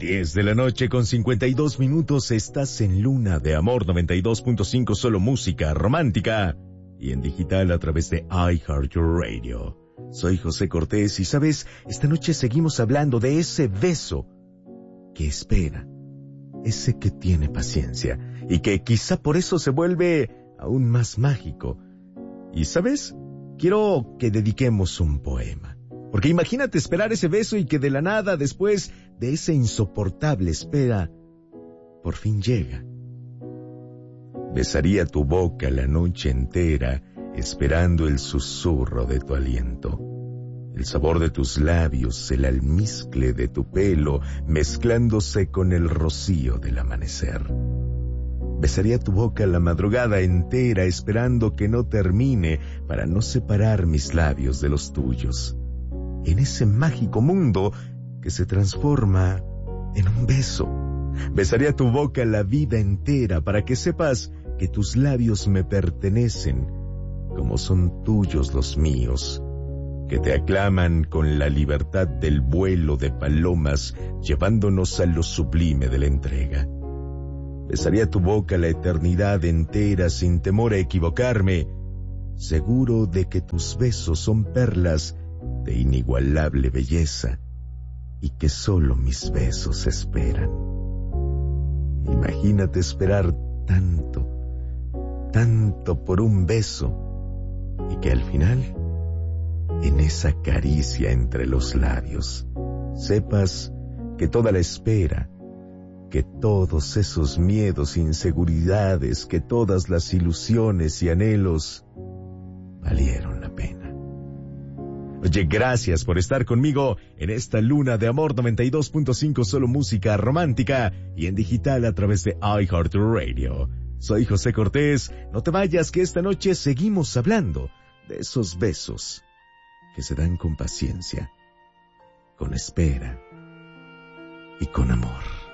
10 de la noche con 52 minutos, estás en Luna de Amor 92.5, solo música romántica y en digital a través de iHeartRadio. Soy José Cortés y sabes, esta noche seguimos hablando de ese beso que espera, ese que tiene paciencia y que quizá por eso se vuelve aún más mágico. Y sabes, quiero que dediquemos un poema. Porque imagínate esperar ese beso y que de la nada, después de esa insoportable espera, por fin llega. Besaría tu boca la noche entera, esperando el susurro de tu aliento, el sabor de tus labios, el almizcle de tu pelo, mezclándose con el rocío del amanecer. Besaría tu boca la madrugada entera, esperando que no termine para no separar mis labios de los tuyos, en ese mágico mundo que se transforma en un beso. Besaría tu boca la vida entera para que sepas que tus labios me pertenecen, como son tuyos los míos, que te aclaman con la libertad del vuelo de palomas, llevándonos a lo sublime de la entrega. Besaría tu boca la eternidad entera sin temor a equivocarme, seguro de que tus besos son perlas de inigualable belleza y que solo mis besos esperan. Imagínate esperar tanto, tanto por un beso y que al final, en esa caricia entre los labios, sepas que toda la espera, que todos esos miedos, inseguridades, que todas las ilusiones y anhelos valieron la pena. Oye, gracias por estar conmigo en esta Luna de Amor 92.5, solo música romántica y en digital a través de iHeartRadio. Soy José Cortés, no te vayas que esta noche seguimos hablando de esos besos que se dan con paciencia, con espera y con amor.